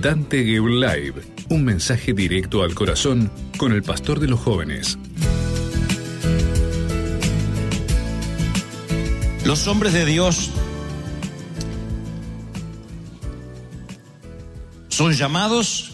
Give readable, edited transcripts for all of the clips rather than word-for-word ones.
Dante Gebel Live, un mensaje directo al corazón con el pastor de los jóvenes. Los hombres de Dios son llamados,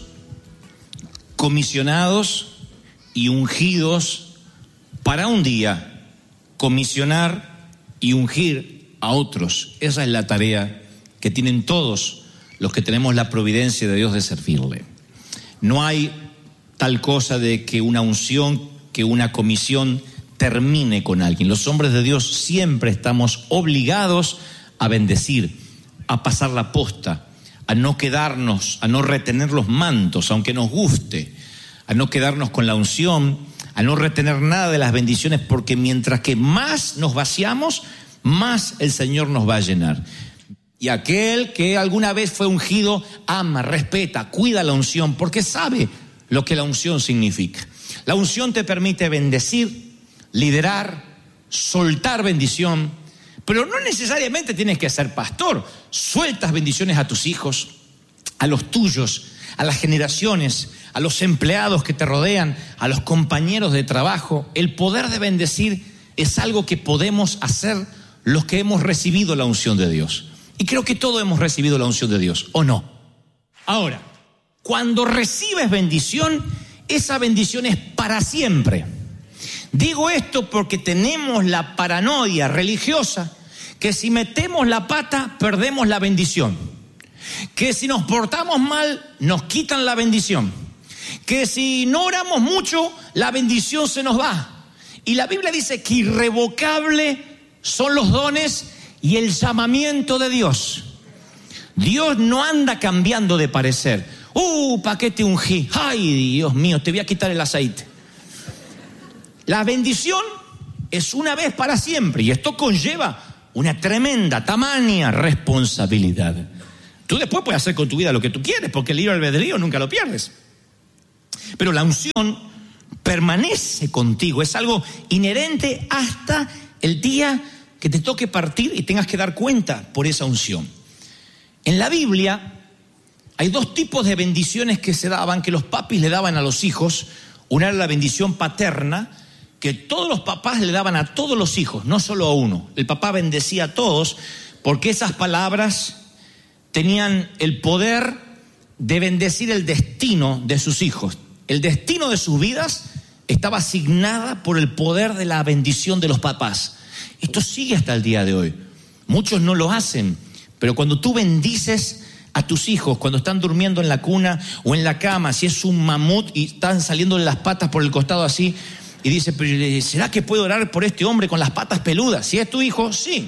comisionados y ungidos para un día comisionar y ungir a otros. Esa es la tarea que tienen todos los que tenemos la providencia de Dios de servirle. No hay tal cosa de que una unción, que una comisión termine con alguien. Los hombres de Dios siempre estamos obligados a bendecir, a pasar la posta, a no quedarnos, a no retener los mantos, aunque nos guste, a no quedarnos con la unción, a no retener nada de las bendiciones, porque mientras que más nos vaciamos, más el Señor nos va a llenar. Y aquel que alguna vez fue ungido ama, respeta, cuida la unción, porque sabe lo que la unción significa. La unción te permite bendecir, liderar, soltar bendición, pero no necesariamente tienes que ser pastor. Sueltas bendiciones a tus hijos, a los tuyos, a las generaciones, a los empleados que te rodean, a los compañeros de trabajo. El poder de bendecir es algo que podemos hacer los que hemos recibido la unción de Dios. Y creo que todos hemos recibido la unción de Dios, ¿o no? Ahora, cuando recibes bendición, esa bendición es para siempre. Digo esto porque tenemos la paranoia religiosa que si metemos la pata, perdemos la bendición. Que si nos portamos mal, nos quitan la bendición. Que si no oramos mucho, la bendición se nos va. Y la Biblia dice que irrevocable son los dones y el llamamiento de Dios. Dios no anda cambiando de parecer. ¿Para qué te ungí? Ay, Dios mío, te voy a quitar el aceite. La bendición es una vez para siempre, y esto conlleva una tremenda, tamaña responsabilidad. Tú después puedes hacer con tu vida lo que tú quieres, porque el libre albedrío nunca lo pierdes. Pero la unción permanece contigo, es algo inherente hasta el día que te toque partir y tengas que dar cuenta por esa unción. En la Biblia hay dos tipos de bendiciones que se daban, que los papis le daban a los hijos. Una era la bendición paterna, que todos los papás le daban a todos los hijos, no solo a uno. El papá bendecía a todos porque esas palabras tenían el poder de bendecir el destino de sus hijos. El destino de sus vidas estaba asignada por el poder de la bendición de los papás. Esto sigue hasta el día de hoy. Muchos no lo hacen, pero cuando tú bendices a tus hijos, cuando están durmiendo en la cuna o en la cama, si es un mamut y están saliendo las patas por el costado así, y dice, pero ¿será que puedo orar por este hombre con las patas peludas? Si es tu hijo, sí.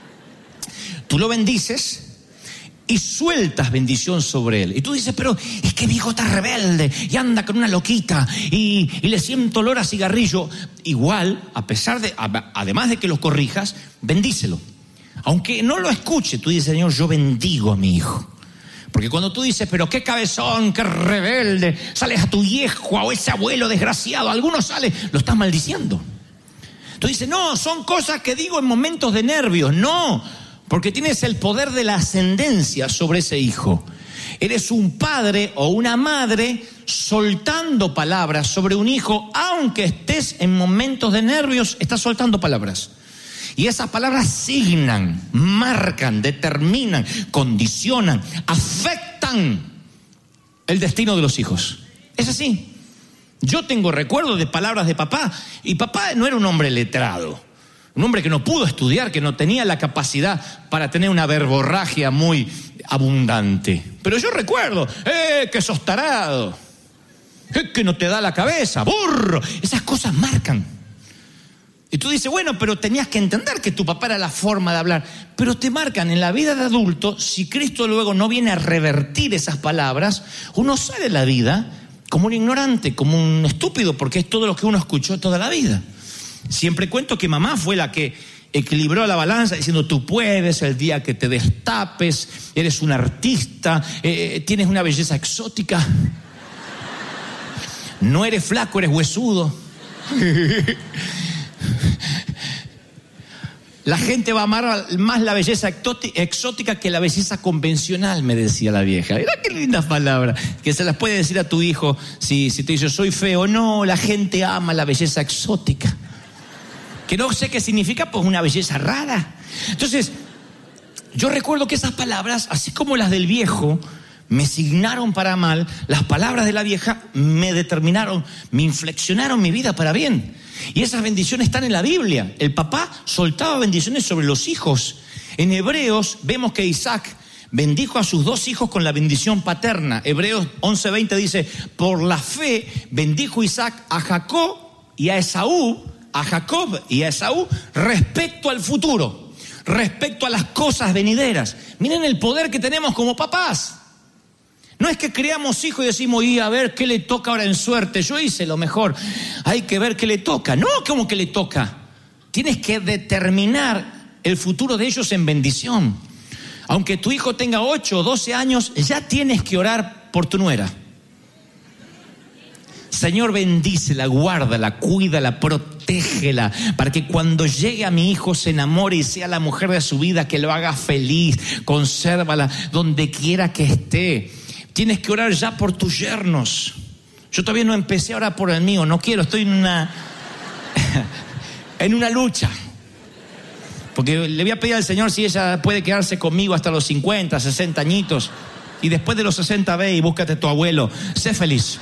Tú lo bendices y sueltas bendición sobre él. Y tú dices, pero es que mi hijo está rebelde y anda con una loquita y le siento olor a cigarrillo. Igual, además de que lo corrijas, bendícelo. Aunque no lo escuche, tú dices, Señor, yo bendigo a mi hijo. Porque cuando tú dices, pero qué cabezón, qué rebelde, sales a tu viejo o ese abuelo desgraciado, alguno sale, lo estás maldiciendo. Tú dices, no, son cosas que digo en momentos de nervios. No, porque tienes el poder de la ascendencia sobre ese hijo. Eres un padre o una madre soltando palabras sobre un hijo, aunque estés en momentos de nervios, estás soltando palabras. Y esas palabras signan, marcan, determinan, condicionan, afectan el destino de los hijos. Es así. Yo tengo recuerdos de palabras de papá, y papá no era un hombre letrado, un hombre que no pudo estudiar, que no tenía la capacidad para tener una verborragia muy abundante. Pero yo recuerdo, que sos tarado, que no te da la cabeza, burro. Esas cosas marcan. Y tú dices, bueno, pero tenías que entender que tu papá era la forma de hablar. Pero te marcan en la vida de adulto. Si Cristo luego no viene a revertir esas palabras, uno sale de la vida como un ignorante, como un estúpido, porque es todo lo que uno escuchó toda la vida. Siempre cuento que mamá fue la que equilibró la balanza diciendo, tú puedes el día que te destapes, eres un artista, tienes una belleza exótica, no eres flaco, eres huesudo. La gente va a amar más la belleza exótica que la belleza convencional, me decía la vieja. Mira qué lindas palabras, que se las puede decir a tu hijo si te dice soy feo. No, la gente ama la belleza exótica. Que no sé qué significa, pues una belleza rara. Entonces, yo recuerdo que esas palabras, así como las del viejo, me signaron para mal. Las palabras de la vieja me determinaron, me inflexionaron mi vida para bien. Y esas bendiciones están en la Biblia. El papá soltaba bendiciones sobre los hijos. En Hebreos vemos que Isaac bendijo a sus 2 hijos con la bendición paterna. Hebreos 11:20 dice, por la fe bendijo Isaac a Jacob y a Esaú, respecto al futuro, respecto a las cosas venideras. Miren el poder que tenemos como papás. No es que creamos hijos y decimos, y a ver qué le toca ahora en suerte. Yo hice lo mejor, hay que ver qué le toca. No, ¿cómo que le toca? Tienes que determinar el futuro de ellos en bendición. Aunque tu hijo tenga 8 o 12 años, ya tienes que orar por tu nuera. Señor, bendícela, guárdala, cuídala, protégela, para que cuando llegue a mi hijo se enamore y sea la mujer de su vida, que lo haga feliz. Consérvala donde quiera que esté. Tienes que orar ya por tus yernos. Yo todavía no empecé a orar por el mío, no quiero, estoy en una lucha. Porque le voy a pedir al Señor si ella puede quedarse conmigo hasta los 50, 60 añitos. Y después de los 60 ve y búscate a tu abuelo. Sé feliz.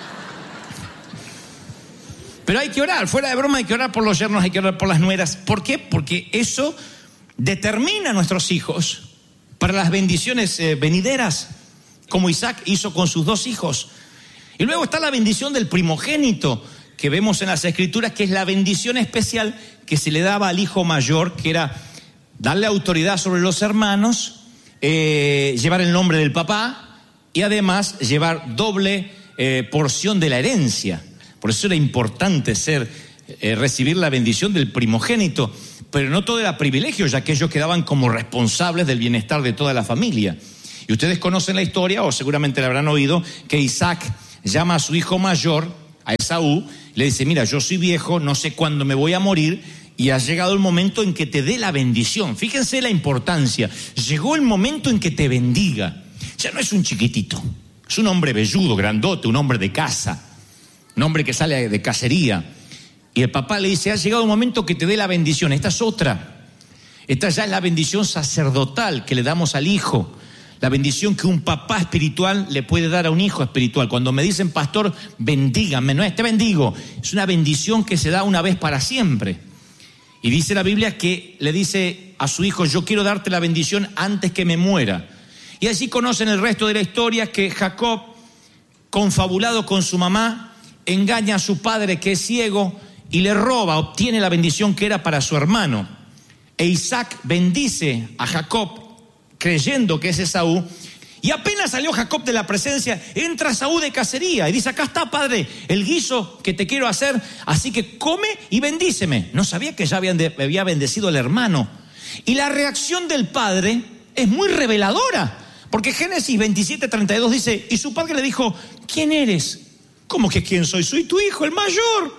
Pero hay que orar, fuera de broma hay que orar por los yernos, hay que orar por las nueras. ¿Por qué? Porque eso determina a nuestros hijos para las bendiciones venideras, como Isaac hizo con sus 2 hijos. Y luego está la bendición del primogénito, que vemos en las Escrituras, que es la bendición especial que se le daba al hijo mayor, que era darle autoridad sobre los hermanos, llevar el nombre del papá y además llevar doble porción de la herencia. Por eso era importante recibir la bendición del primogénito, pero no todo era privilegio, ya que ellos quedaban como responsables del bienestar de toda la familia. Y ustedes conocen la historia, o seguramente la habrán oído, que Isaac llama a su hijo mayor, a Esaú, le dice, mira, yo soy viejo, no sé cuándo me voy a morir, y ha llegado el momento en que te dé la bendición. Fíjense la importancia. Llegó el momento en que te bendiga. Ya no es un chiquitito, es un hombre velludo, grandote, un hombre de casa, un hombre que sale de cacería. Y el papá le dice, ha llegado el momento que te dé la bendición. Esta es otra. Esta ya es la bendición sacerdotal que le damos al hijo. La bendición que un papá espiritual le puede dar a un hijo espiritual. Cuando me dicen, pastor, bendígame, no es te bendigo. Es una bendición que se da una vez para siempre. Y dice la Biblia que le dice a su hijo, yo quiero darte la bendición antes que me muera. Y así conocen el resto de la historia, que Jacob, confabulado con su mamá, engaña a su padre que es ciego y le roba, obtiene la bendición que era para su hermano. E Isaac bendice a Jacob creyendo que es Esaú, y apenas salió Jacob de la presencia, entra Esaú de cacería y dice, acá está, padre, el guiso que te quiero hacer, así que come y bendíceme. No sabía que ya había bendecido al hermano. Y la reacción del padre es muy reveladora, porque Génesis 27:32 dice, y su padre le dijo, ¿quién eres? ¿Cómo que quién soy? Soy tu hijo, el mayor.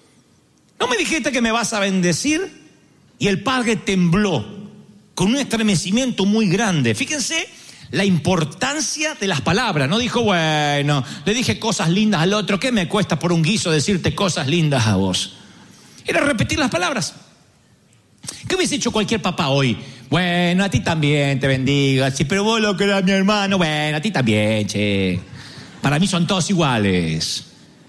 ¿No me dijiste que me vas a bendecir? Y el padre tembló con un estremecimiento muy grande. Fíjense la importancia de las palabras. No dijo, bueno, le dije cosas lindas al otro, ¿qué me cuesta por un guiso decirte cosas lindas a vos? Era repetir las palabras. ¿Qué hubiese hecho cualquier papá hoy? Bueno, a ti también te bendiga. Sí, pero vos lo que era mi hermano, bueno, a ti también, che. Para mí son todos iguales.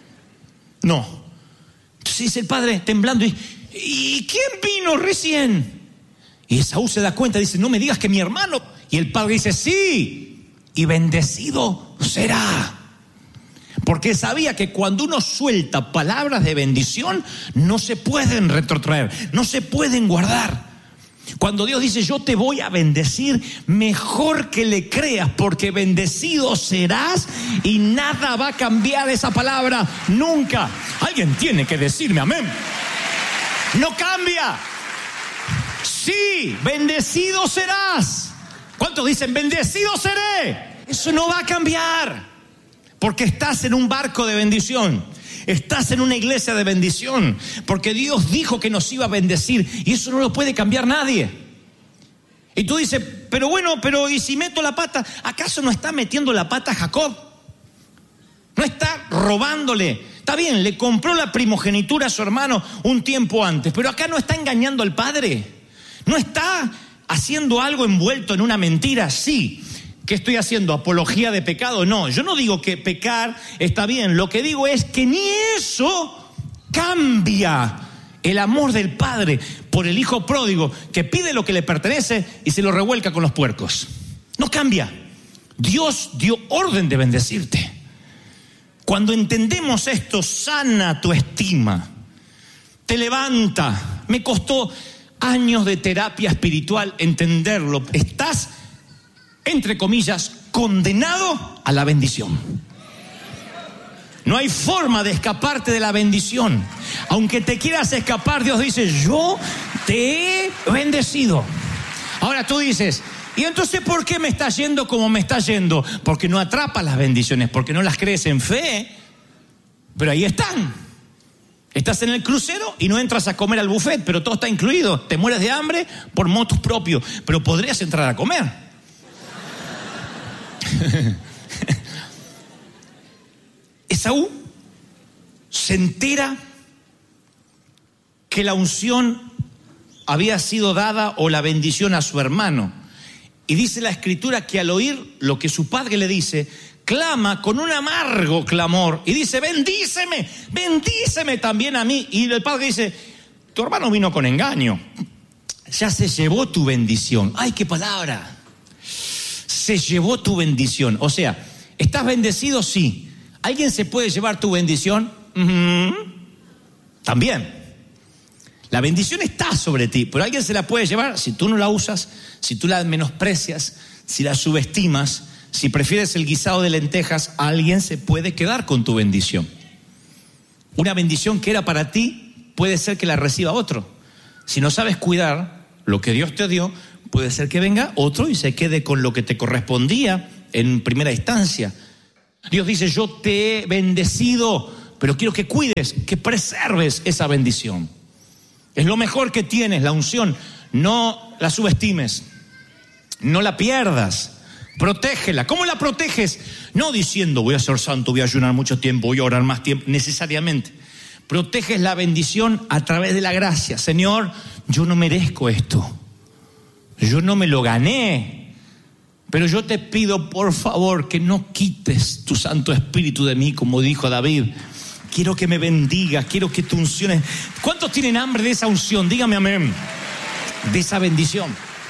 No. Entonces dice el padre temblando, ¿y quién vino recién? Y Esaú se da cuenta, dice, no me digas que mi hermano. Y el padre dice, sí, y bendecido será. Porque sabía que cuando uno suelta palabras de bendición, no se pueden retrotraer, no se pueden guardar. Cuando Dios dice, yo te voy a bendecir, mejor que le creas, porque bendecido serás y nada va a cambiar esa palabra nunca. Alguien tiene que decirme amén. No cambia. Sí, bendecido serás. ¿Cuántos dicen bendecido seré? Eso no va a cambiar. porque estás en un barco de bendición. Estás en una iglesia de bendición, porque Dios dijo que nos iba a bendecir y eso no lo puede cambiar nadie. Y tú dices, pero bueno, ¿y si meto la pata? ¿Acaso no está metiendo la pata Jacob? No está robándole. Está bien, le compró la primogenitura a su hermano un tiempo antes, pero acá no está engañando al padre. No está haciendo algo envuelto en una mentira. Sí. ¿Qué estoy haciendo? ¿Apología de pecado? No, yo no digo que pecar está bien. Lo que digo es que ni eso cambia el amor del padre por el hijo pródigo que pide lo que le pertenece y se lo revuelca con los puercos. No cambia. Dios dio orden de bendecirte. Cuando entendemos esto, sana tu estima, te levanta. Me costó años de terapia espiritual entenderlo. Estás, entre comillas, condenado a la bendición. No hay forma de escaparte de la bendición. Aunque te quieras escapar, Dios dice, yo te he bendecido. Ahora tú dices, ¿y entonces por qué me está yendo como me está yendo? Porque no atrapas las bendiciones, porque no las crees en fe. Pero ahí están. Estás en el crucero y no entras a comer al buffet, pero todo está incluido. Te mueres de hambre por motus propio, pero podrías entrar a comer. Esaú se entera que la unción había sido dada o la bendición a su hermano. Y dice la escritura que al oír lo que su padre le dice, clama con un amargo clamor y dice, bendíceme, bendíceme también a mí. Y el padre dice, tu hermano vino con engaño, ya se llevó tu bendición. ¡Ay, qué palabra! Se llevó tu bendición. O sea, ¿estás bendecido? Sí. ¿Alguien se puede llevar tu bendición? También. La bendición está sobre ti, pero alguien se la puede llevar si tú no la usas, si tú la menosprecias, si la subestimas, si prefieres el guisado de lentejas, alguien se puede quedar con tu bendición. Una bendición que era para ti puede ser que la reciba otro. Si no sabes cuidar lo que Dios te dio, puede ser que venga otro y se quede con lo que te correspondía en primera instancia. Dios dice, yo te he bendecido, pero quiero que cuides, que preserves esa bendición. Es lo mejor que tienes, la unción. No la subestimes, no la pierdas, protégela. ¿Cómo la proteges? No diciendo, voy a ser santo, voy a ayunar mucho tiempo, voy a orar más tiempo, necesariamente. Proteges la bendición a través de la gracia. Señor, yo no merezco esto. Yo no me lo gané, pero yo te pido por favor que no quites tu Santo Espíritu de mí, como dijo David. Quiero que me bendigas, quiero que tu unción... ¿Cuántos tienen hambre de esa unción? Dígame amén. De esa bendición.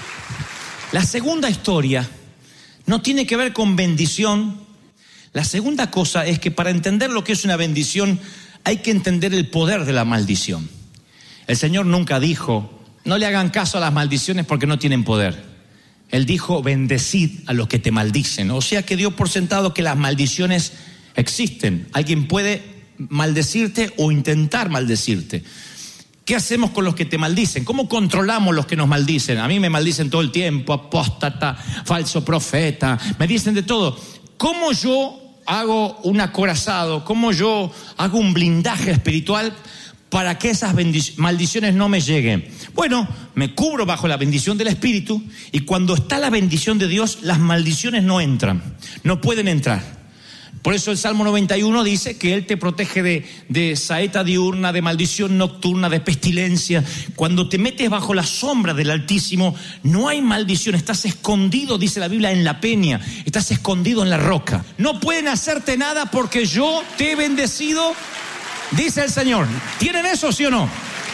La segunda historia no tiene que ver con bendición. La segunda cosa es que para entender lo que es una bendición hay que entender el poder de la maldición. El Señor nunca dijo, no le hagan caso a las maldiciones porque no tienen poder. Él dijo, bendecid a los que te maldicen. O sea que dio por sentado que las maldiciones existen. Alguien puede maldecirte o intentar maldecirte. ¿Qué hacemos con los que te maldicen? ¿Cómo controlamos los que nos maldicen? A mí me maldicen todo el tiempo, apóstata, falso profeta, me dicen de todo. ¿Cómo yo hago un acorazado? ¿Cómo yo hago un blindaje espiritual para que esas maldiciones no me lleguen? Bueno, me cubro bajo la bendición del Espíritu y cuando está la bendición de Dios, las maldiciones no entran, no pueden entrar. Por eso el Salmo 91 dice que Él te protege de saeta diurna, de maldición nocturna, de pestilencia. Cuando te metes bajo la sombra del Altísimo, no hay maldición. Estás escondido, dice la Biblia, en la peña. Estás escondido en la roca. No pueden hacerte nada porque yo te he bendecido, dice el Señor. ¿Tienen eso, sí o no?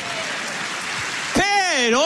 Pero,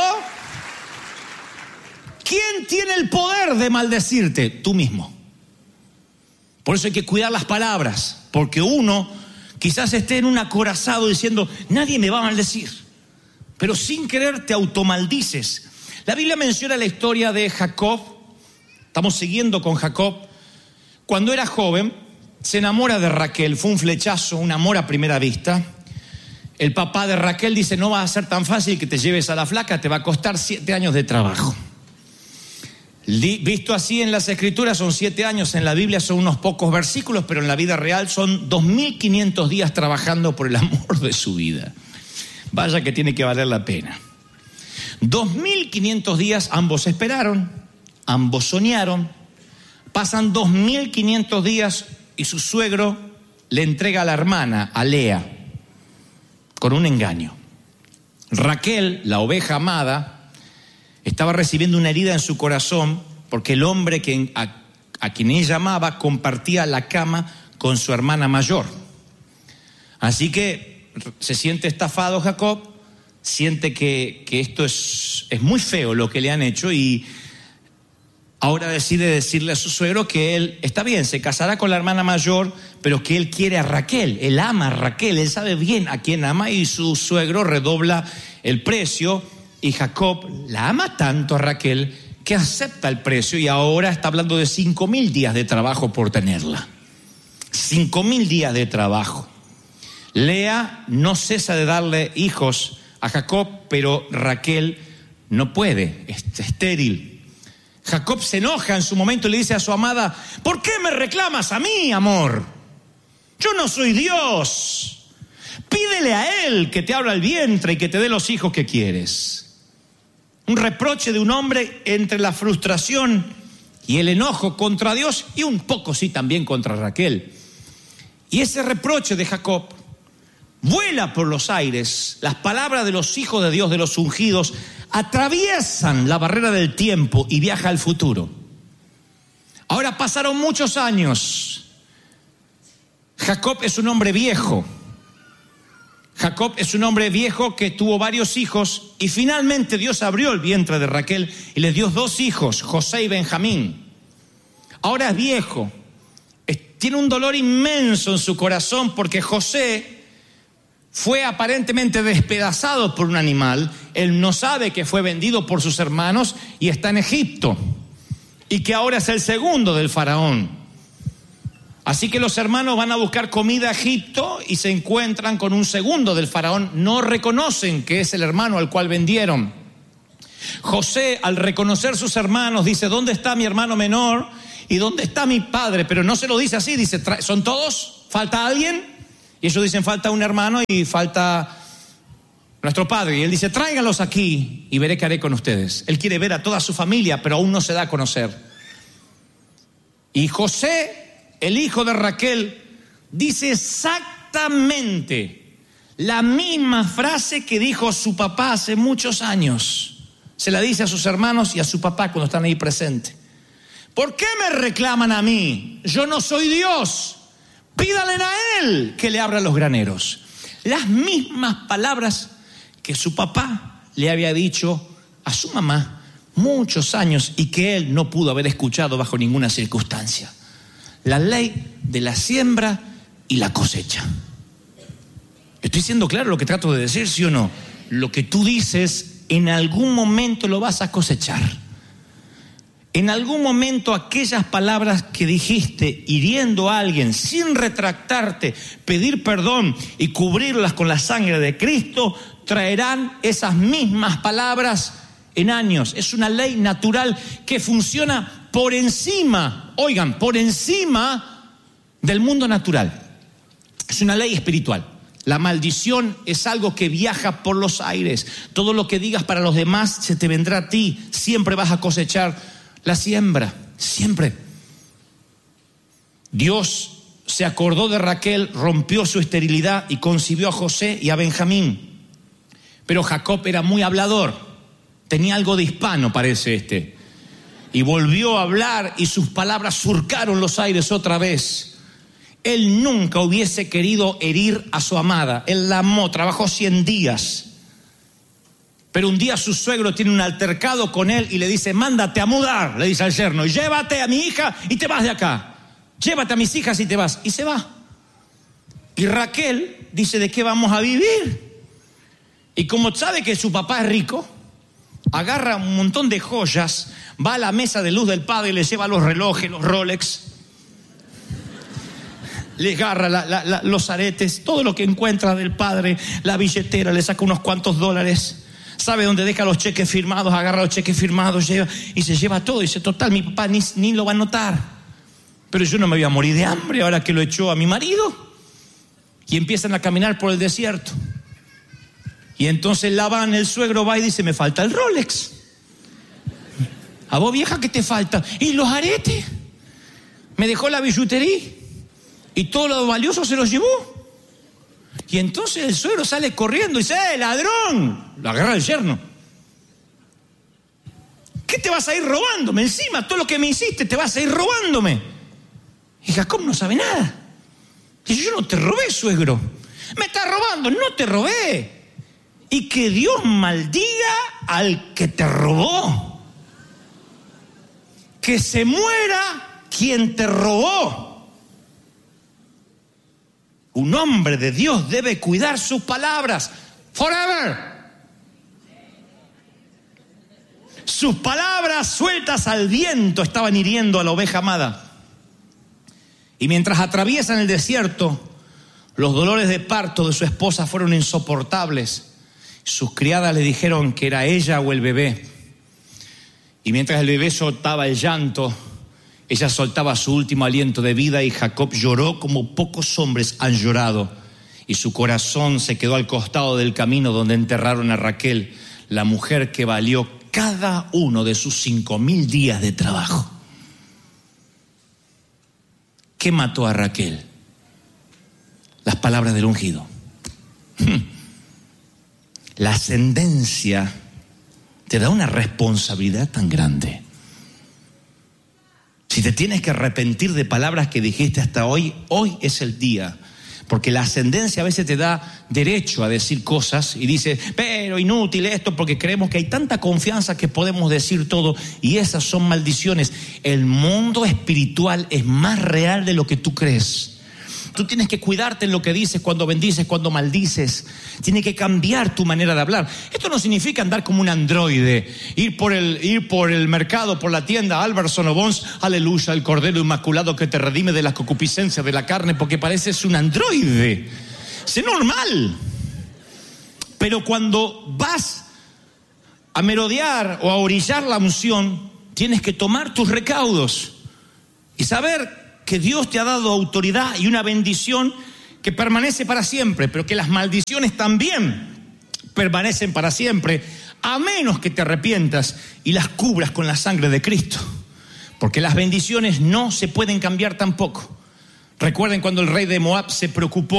¿quién tiene el poder de maldecirte? Tú mismo. Por eso hay que cuidar las palabras, porque uno quizás esté en un acorazado diciendo, nadie me va a maldecir, pero sin querer te automaldices. La Biblia menciona la historia de Jacob, estamos siguiendo con Jacob. Cuando era joven, se enamora de Raquel, fue un flechazo, un amor a primera vista. El papá de Raquel dice, no va a ser tan fácil que te lleves a la flaca, te va a costar 7 años de trabajo. Visto así en las Escrituras son 7 años, en la Biblia son unos pocos versículos, pero en la vida real son 2.500 días trabajando por el amor de su vida. Vaya que tiene que valer la pena. 2.500 días, ambos esperaron, ambos soñaron. Pasan 2.500 días y su suegro le entrega a la hermana, a Lea, con un engaño. Raquel, la oveja amada, estaba recibiendo una herida en su corazón porque el hombre a quien ella amaba compartía la cama con su hermana mayor. Así que se siente estafado Jacob, siente que esto es muy feo lo que le han hecho, y ahora decide decirle a su suegro que él está bien, se casará con la hermana mayor, pero que él quiere a Raquel, él ama a Raquel, él sabe bien a quién ama, y su suegro redobla el precio. Y Jacob la ama tanto a Raquel que acepta el precio, y ahora está hablando de 5.000 días de trabajo por tenerla. 5.000 días de trabajo. Lea no cesa de darle hijos a Jacob, pero Raquel no puede, es estéril. Jacob se enoja en su momento y le dice a su amada: ¿por qué me reclamas a mí, amor? Yo no soy Dios. Pídele a él que te abra el vientre y que te dé los hijos que quieres. Un reproche de un hombre entre la frustración y el enojo contra Dios, y un poco sí también contra Raquel. Y ese reproche de Jacob vuela por los aires. Las palabras de los hijos de Dios, de los ungidos, atraviesan la barrera del tiempo y viaja al futuro. Ahora pasaron muchos años. Jacob es un hombre viejo. Jacob es un hombre viejo que tuvo varios hijos, y finalmente Dios abrió el vientre de Raquel y le dio 2 hijos, José y Benjamín. Ahora es viejo, tiene un dolor inmenso en su corazón porque José fue aparentemente despedazado por un animal. Él no sabe que fue vendido por sus hermanos y está en Egipto, y que ahora es el segundo del faraón. Así que los hermanos van a buscar comida a Egipto y se encuentran con un segundo del faraón. No reconocen que es el hermano al cual vendieron. José, al reconocer sus hermanos, dice: ¿dónde está mi hermano menor? ¿Y dónde está mi padre? Pero no se lo dice así, dice: ¿son todos? ¿Falta alguien? Y ellos dicen: falta un hermano y falta nuestro padre. Y él dice: tráiganlos aquí y veré qué haré con ustedes. Él quiere ver a toda su familia, pero aún no se da a conocer. Y José, el hijo de Raquel, dice exactamente la misma frase que dijo su papá hace muchos años. Se la dice a sus hermanos y a su papá cuando están ahí presentes. ¿Por qué me reclaman a mí? Yo no soy Dios. Pídanle a él que le abra los graneros. Las mismas palabras que su papá le había dicho a su mamá muchos años y que él no pudo haber escuchado bajo ninguna circunstancia. La ley de la siembra y la cosecha. ¿Estoy siendo claro lo que trato de decir, sí o no? Lo que tú dices, en algún momento lo vas a cosechar. En algún momento aquellas palabras que dijiste hiriendo a alguien sin retractarte, pedir perdón y cubrirlas con la sangre de Cristo, traerán esas mismas palabras en años. Es una ley natural que funciona por encima, oigan, por encima del mundo natural. Es una ley espiritual. La maldición es algo que viaja por los aires. Todo lo que digas para los demás se te vendrá a ti. Siempre vas a cosechar la siembra, siempre. Dios se acordó de Raquel, rompió su esterilidad y concibió a José y a Benjamín. Pero Jacob era muy hablador. Tenía algo de hispano, parece y volvió a hablar y sus palabras surcaron los aires otra vez. Él nunca hubiese querido herir a su amada. Él la amó, trabajó 100 días. Pero un día su suegro tiene un altercado con él y le dice: mándate a mudar, le dice al yerno, llévate a mi hija y te vas de acá. Llévate a mis hijas y te vas. Y se va. Y Raquel dice: ¿de qué vamos a vivir? Y como sabe que su papá es rico, agarra un montón de joyas, va a la mesa de luz del padre y le lleva los relojes, los Rolex, le agarra los aretes, todo lo que encuentra del padre, la billetera, le saca unos cuantos dólares, sabe dónde deja los cheques firmados, agarra los cheques firmados, lleva y se lleva todo. Y dice, total, mi papá ni lo va a notar. Pero yo no me voy a morir de hambre ahora que lo echó a mi marido. Y empiezan a caminar por el desierto. Y entonces Labán, el suegro, va y dice, me falta el Rolex. ¿A vos, vieja, qué te falta? ¿Y los aretes? Me dejó la billutería y todo lo valioso se lo llevó. Y entonces el suegro sale corriendo y dice, ladrón. Lo agarra el yerno. ¿Qué te vas a ir robándome? Encima, todo lo que me hiciste, te vas a ir robándome. Y Jacob no sabe nada. Dice, yo no te robé, suegro. Me estás robando, no te robé. Y que Dios maldiga al que te robó. Que se muera quien te robó. Un hombre de Dios debe cuidar sus palabras. Forever. Sus palabras sueltas al viento estaban hiriendo a la oveja amada. Y mientras atraviesan el desierto, los dolores de parto de su esposa fueron insoportables. Sus criadas le dijeron que era ella o el bebé. Y mientras el bebé soltaba el llanto, ella soltaba su último aliento de vida y Jacob lloró como pocos hombres han llorado. Y su corazón se quedó al costado del camino donde enterraron a Raquel, la mujer que valió cada uno de sus 5,000 días de trabajo. ¿Qué mató a Raquel? Las palabras del ungido. La ascendencia te da una responsabilidad tan grande. Si te tienes que arrepentir de palabras que dijiste hasta hoy, hoy es el día. Porque la ascendencia a veces te da derecho a decir cosas y dice, pero inútil esto, porque creemos que hay tanta confianza que podemos decir todo, y esas son maldiciones. El mundo espiritual es más real de lo que tú crees. Tú tienes que cuidarte en lo que dices, cuando bendices, cuando maldices. Tienes que cambiar tu manera de hablar. Esto no significa andar como un androide, ir por el mercado, por la tienda, Alberson o Bonds, aleluya, el Cordero Inmaculado que te redime de las concupiscencias de la carne, porque pareces un androide. Sé normal. Pero cuando vas a merodear o a orillar la unción, tienes que tomar tus recaudos y saber que Dios te ha dado autoridad y una bendición que permanece para siempre, pero que las maldiciones también permanecen para siempre, a menos que te arrepientas y las cubras con la sangre de Cristo. Porque las bendiciones no se pueden cambiar tampoco. Recuerden cuando el rey de Moab se preocupó